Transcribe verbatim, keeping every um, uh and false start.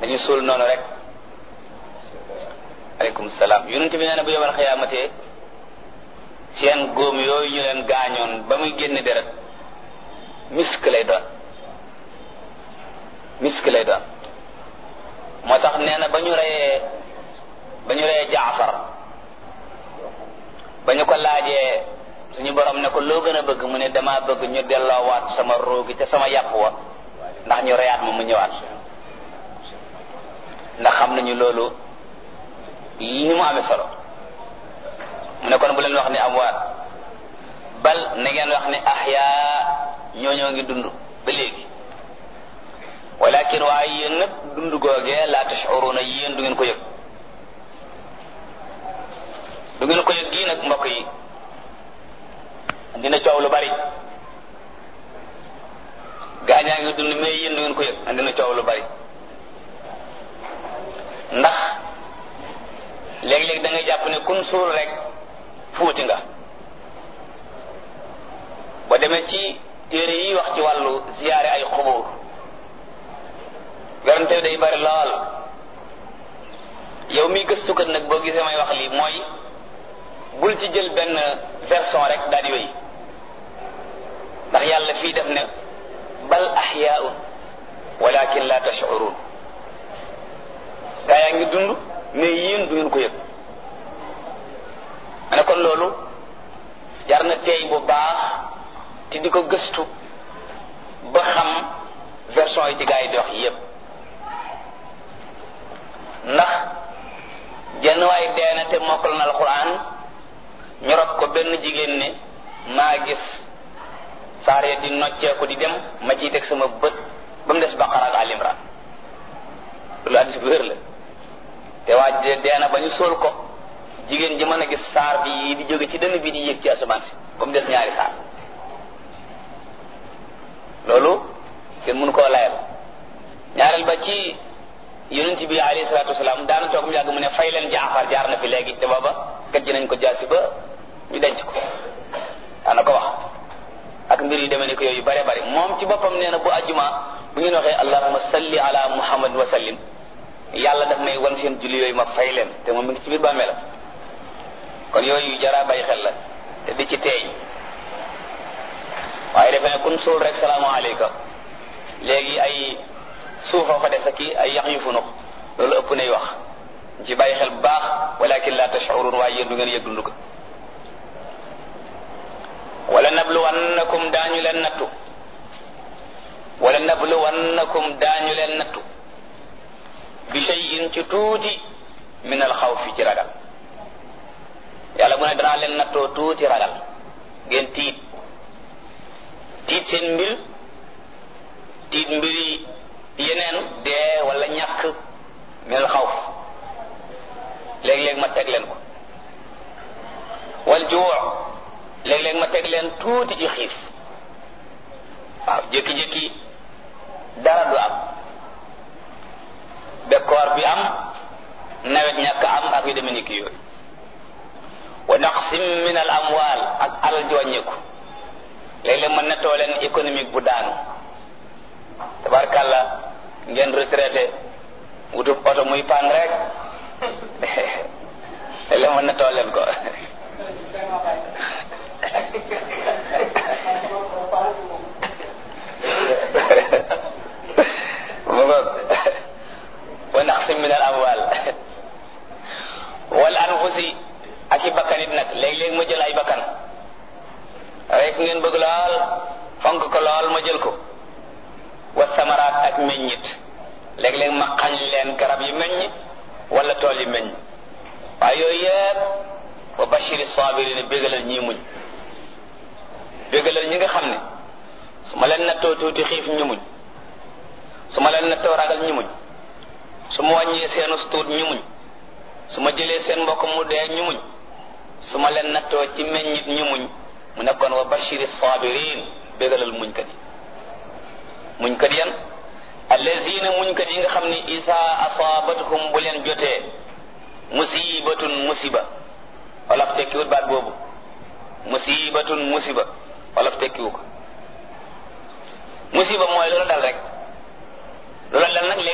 dañu suul noonu rek. aleykum salaam yonent bi nee na bu yawmal xiyaamate seen góom yooyu ñu leen gaañoon ba muy génn deret misk lay doon misk lay doon moo tax nee na ba ñu reyee ba ñu reyee Jaafar ba ñu ko laajee suñu borom ne ko loo gën a bëgg mu ne dama bëgg ñu delloowaat sama roogi te sama yàpp wa ndax ñu reyaat ma mu ñëwaat ndax xam nañu loolu ni mu amee solo mu ne kon bu leen wax ne amwaat bal na ngeen wax ne ahyaa ñooñoo ngi dund ba léegi walakin waaye yéen nag dund googee la tash'uruna yéen du ngeen ko yëg du ngeen ko yëg gii nag mbokk yi dina coow lu bari gaañaa ngi dund mais yéen du ngeen ko yëg dina coow lu bari ndax léeg-léeg da ngay jàpp ne kun suul rek fuuti nga ba demee ci téere yi wax ci wàllu ziyaare ay xubur garante day bari lool yow mi gëstukat nag boo gisee may wax lii mooy bul ci jël benn version rek daal di wéy ndax yàlla fii def ne bal ahyaa'un walakin la tash'urun gaa yaa ngi dund mais yéen du ngeen ko yëg ma ne kon loolu jar na teey bu baax te di ko gëstu ba xam version yi ci gaa yi di wax yépp ndax jenn waay deena te mokkal na alxuraan ñu rob ko benn jigéen ne maa gis saar ya di nocceeku di dem ma ciy teg sama bët ba mu des Baqara ak Al Imran loolu hadiis bu wér la te waa deena ba ñu sóol ko jigéen ji mën a gis saar bi di jóge ci dënn bi di yéeg ci asamaan si ba mu des ñaari saar loolu kenn mënu koo layal ñaareel ba ci yonent bi alayhi salaatu wasalaam daana toog mu yàgg mu ne fay leen Jaafar jaar na fi léegi te booba gajj nañ ko jaasi ba ñu denc ko daana ko wax ak mbir yi demee ni ko yooyu bare bare moom ci boppam nee na bu àjjuma bu ngeen waxee allahumma salli ala muhammad wa sallim yàlla daf may wan seen julli yooyu ma fay leen te moom mi ngi ci biir bàmmeelam kon yooyu jara bàyyi xel la te di ci teey waaye defe ne kun suul rek salaamaaleyka léegi ay suufa fa des aki ay yax yu funux loolu ëpp nay wax ci bàyyi xel bu baax walakin la tash'urun waaye yéen du ngeen yëg dund ko wala nabluwannakum daañu leen nattu wala nabluwannakum daañu leen nattu bi shay'in ci tuuti min al xawfi ci ragal yàlla mu ne danaa leen nattoo tuuti ragal ngeen tiit tiit seen mbir tiit mbiri yeneen dee wala ñàkk min al xawf léeg-léeg ma teg leen ko wal juu' léeg-léeg ma teg leen tuuti ci xiif waaw jékki-jékki dara du am bekkoor bi am nawet ñàkk am ak yu demee ni ki yooyu wa naqsim min al amwal ak alal ji wàññeeku léeg-léeg ma nettoo leen économique bu daanu tabarkàlla ngeen retraité wutub oto muy pan rek léeg-léeg ma nettoo leen ko mu ngoog wa naqsim min al amwal wal anfusi ak i bakkan it nag léeg-léeg ma jël ay bakkan rek ngeen bëgg lool fonk ko lool ma jël ko wa samaraat ak meññit léeg-léeg ma xañ leen garab yi meññ wala tool yi meññ waaye yooyu yëpp wa bashiri sabirin bégalal ñii muñ bégalal ñi nga xam ne su ma leen nattoo tuuti xiif ñu muñ su ma leen nattoo ragal ñu muñ su ma wàññee seenu tuut ñu muñ su ma jëlee seen mbokk mu dee ñu muñ su ma leen nattoo ci meññit ñu muñ mu nekkoon wa bashiri sabirin bégalal muñkat yi muñkat yan allazina muñkat yi nga xam ni isa asabatuhum bu leen jotee musibatun musiba wala tekkiwut baat boobu musibatun musiba wala tekkiwu ko musiba mooy loolu dal rek loolu dal nag